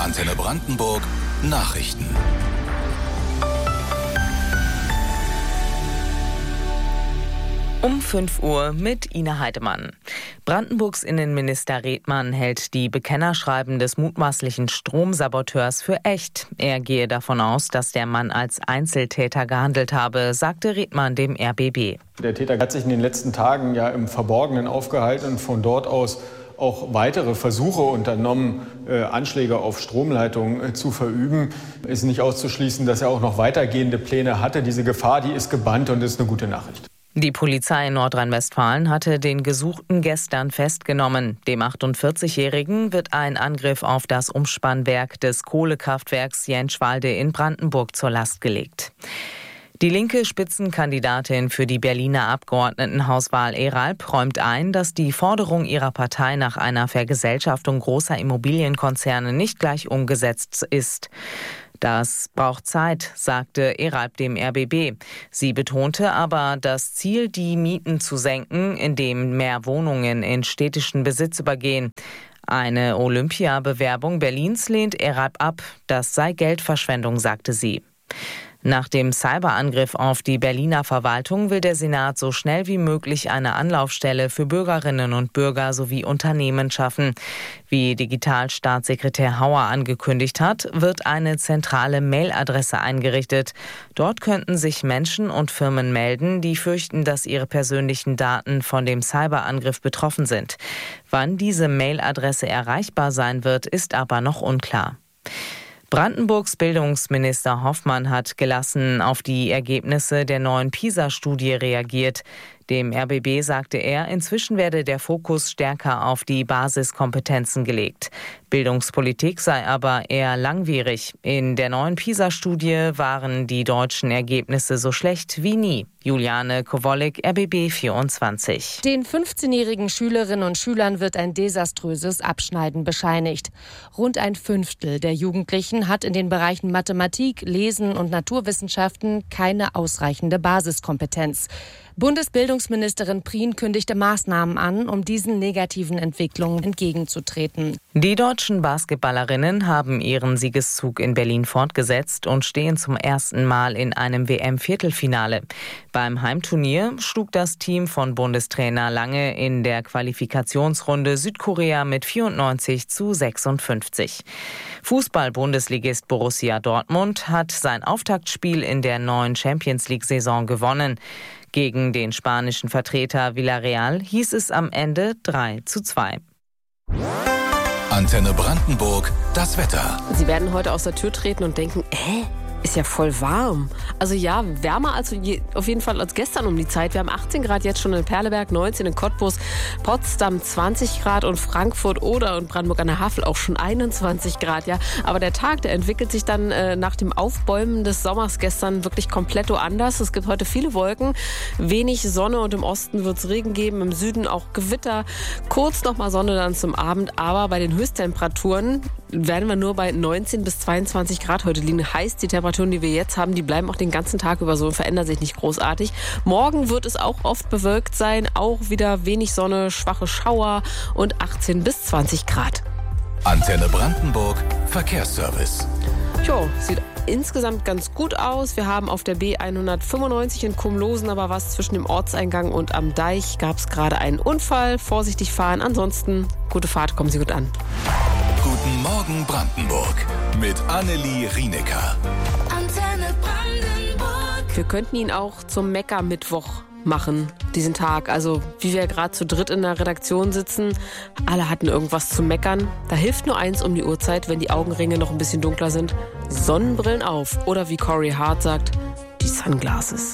Antenne Brandenburg Nachrichten. Um 5 Uhr mit Ina Heidemann. Brandenburgs Innenminister Redmann hält die Bekennerschreiben des mutmaßlichen Stromsaboteurs für echt. Er gehe davon aus, dass der Mann als Einzeltäter gehandelt habe, sagte Redmann dem RBB. Der Täter hat sich in den letzten Tagen ja im Verborgenen aufgehalten und von dort aus auch weitere Versuche unternommen, Anschläge auf Stromleitungen zu verüben. Es ist nicht auszuschließen, dass er auch noch weitergehende Pläne hatte. Diese Gefahr, die ist gebannt und ist eine gute Nachricht. Die Polizei in Nordrhein-Westfalen hatte den Gesuchten gestern festgenommen. Dem 48-Jährigen wird ein Angriff auf das Umspannwerk des Kohlekraftwerks Jänschwalde in Brandenburg zur Last gelegt. Die linke Spitzenkandidatin für die Berliner Abgeordnetenhauswahl Eralp räumt ein, dass die Forderung ihrer Partei nach einer Vergesellschaftung großer Immobilienkonzerne nicht gleich umgesetzt ist. Das braucht Zeit, sagte Eralp dem RBB. Sie betonte aber das Ziel, die Mieten zu senken, indem mehr Wohnungen in städtischen Besitz übergehen. Eine Olympiabewerbung Berlins lehnt Eralp ab. Das sei Geldverschwendung, sagte sie. Nach dem Cyberangriff auf die Berliner Verwaltung will der Senat so schnell wie möglich eine Anlaufstelle für Bürgerinnen und Bürger sowie Unternehmen schaffen. Wie Digitalstaatssekretär Hauer angekündigt hat, wird eine zentrale Mailadresse eingerichtet. Dort könnten sich Menschen und Firmen melden, die fürchten, dass ihre persönlichen Daten von dem Cyberangriff betroffen sind. Wann diese Mailadresse erreichbar sein wird, ist aber noch unklar. Brandenburgs Bildungsminister Hoffmann hat gelassen auf die Ergebnisse der neuen PISA-Studie reagiert. Dem RBB sagte er, inzwischen werde der Fokus stärker auf die Basiskompetenzen gelegt. Bildungspolitik sei aber eher langwierig. In der neuen PISA-Studie waren die deutschen Ergebnisse so schlecht wie nie. Juliane Kowolek, RBB 24. Den 15-jährigen Schülerinnen und Schülern wird ein desaströses Abschneiden bescheinigt. Rund ein Fünftel der Jugendlichen hat in den Bereichen Mathematik, Lesen und Naturwissenschaften keine ausreichende Basiskompetenz. Bundesbildungsministerin Prien kündigte Maßnahmen an, um diesen negativen Entwicklungen entgegenzutreten. Die deutschen Basketballerinnen haben ihren Siegeszug in Berlin fortgesetzt und stehen zum ersten Mal in einem WM-Viertelfinale. Beim Heimturnier schlug das Team von Bundestrainer Lange in der Qualifikationsrunde Südkorea mit 94:56. Fußball-Bundesligist Borussia Dortmund hat sein Auftaktspiel in der neuen Champions-League-Saison gewonnen. Gegen den spanischen Vertreter Villarreal hieß es am Ende 3:2. Antenne Brandenburg, das Wetter. Sie werden heute aus der Tür treten und denken, ist ja voll warm. Also ja, wärmer als auf jeden Fall als gestern um die Zeit. Wir haben 18 Grad jetzt schon in Perleberg, 19 in Cottbus, Potsdam 20 Grad und Frankfurt Oder und Brandenburg an der Havel auch schon 21 Grad. Ja. Aber der Tag, der entwickelt sich dann nach dem Aufbäumen des Sommers gestern wirklich komplett anders. Es gibt heute viele Wolken, wenig Sonne und im Osten wird es Regen geben, im Süden auch Gewitter. Kurz nochmal Sonne dann zum Abend, aber bei den Höchsttemperaturen werden wir nur bei 19 bis 22 Grad heute liegen. Heißt, die Temperaturen, die wir jetzt haben, die bleiben auch den ganzen Tag über so und verändern sich nicht großartig. Morgen wird es auch oft bewölkt sein, auch wieder wenig Sonne, schwache Schauer und 18 bis 20 Grad. Antenne Brandenburg, Verkehrsservice. Jo, sieht insgesamt ganz gut aus. Wir haben auf der B195 in Kumlosen aber was zwischen dem Ortseingang und am Deich. Gab es gerade einen Unfall. Vorsichtig fahren. Ansonsten gute Fahrt, kommen Sie gut an. Guten Morgen Brandenburg mit Annelie Rienecker. Antenne Brandenburg. Wir könnten ihn auch zum Mekka-Mittwoch machen, diesen Tag. Also wie wir gerade zu dritt in der Redaktion sitzen, alle hatten irgendwas zu meckern. Da hilft nur eins um die Uhrzeit, wenn die Augenringe noch ein bisschen dunkler sind. Sonnenbrillen auf. Oder wie Corey Hart sagt, die Sunglasses.